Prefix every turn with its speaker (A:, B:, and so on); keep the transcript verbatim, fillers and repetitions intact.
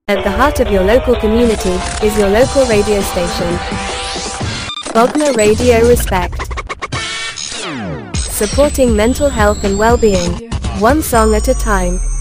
A: At the heart of your local community is your local radio station. Bogner Radio Respect. Supporting mental health and well-being, one song at a time.